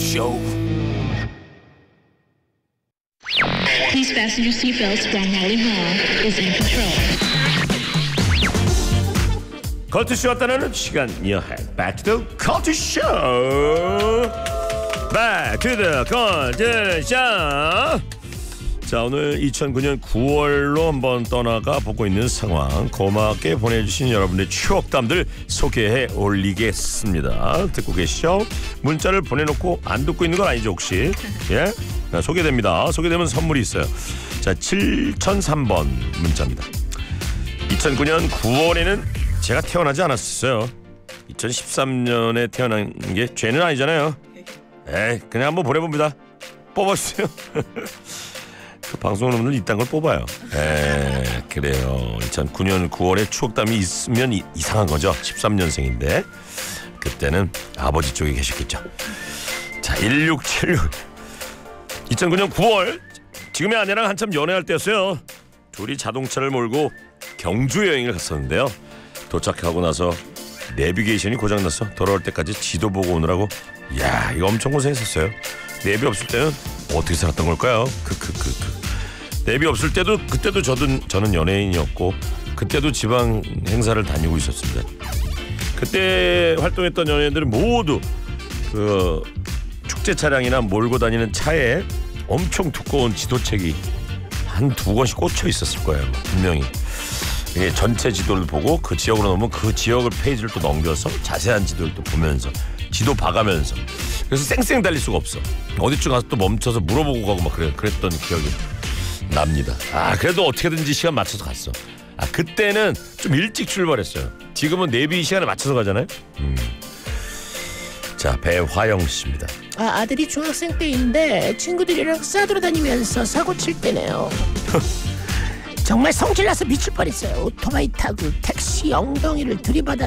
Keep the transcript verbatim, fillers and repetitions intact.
쇼. Please fasten your seatbelts while Molly Hall is in control. 컬투쇼가 따르는 시간 여행 Back to the 컬투쇼. Back to the 컬투쇼. 자, 오늘 이천구 년 구월로 한번 떠나가 보고 있는 상황, 고맙게 보내주신 여러분의 추억담들 소개해 올리겠습니다. 듣고 계시죠? 문자를 보내놓고 안 듣고 있는 건 아니죠 혹시? 예? 자, 소개됩니다. 소개되면 선물이 있어요. 자, 칠천삼 번 문자입니다. 이천구 년 구월에는 제가 태어나지 않았어요. 이천십삼 년에 태어난 게 죄는 아니잖아요. 에이, 그냥 한번 보내봅니다. 뽑아주세요. 그 방송으로는 이딴 걸 뽑아요. 에, 그래요. 이천구 년 구월에 추억담이 있으면 이, 이상한 거죠. 십삼 년생인데 그때는 아버지 쪽에 계셨겠죠. 자, 일육칠육. 이천구 년 구월, 지금의 아내랑 한참 연애할 때였어요. 둘이 자동차를 몰고 경주 여행을 갔었는데요. 도착하고 나서 내비게이션이 고장났어. 돌아올 때까지 지도 보고 오느라고, 이야, 이거 엄청 고생했었어요. 내비 없을 때는 어떻게 살았던 걸까요? 크크크크. 내비 없을 때도, 그때도 저도, 저는 연예인이었고 그때도 지방 행사를 다니고 있었습니다. 그때 활동했던 연예인들은 모두 그 축제 차량이나 몰고 다니는 차에 엄청 두꺼운 지도책이 한 두 권씩 꽂혀 있었을 거예요. 분명히. 이게 전체 지도를 보고 그 지역으로 넘으면 그 지역을 페이지를 또 넘겨서 자세한 지도를 또 보면서 지도 봐가면서, 그래서 쌩쌩 달릴 수가 없어. 어디쯤 가서 또 멈춰서 물어보고 가고 막 그래, 그랬던 기억이 납니다. 아, 그래도 어떻게든지 시간 맞춰서 갔어. 아, 그때는 좀 일찍 출발했어요. 지금은 내비 시간에 맞춰서 가잖아요. 음. 자, 배화영 씨입니다. 아, 아들이 중학생 때인데 친구들이랑 싸돌아다니면서 사고 칠 때네요. 정말 성질나서 미칠 뻔했어요. 오토바이 타고 택시 엉덩이를 들이받아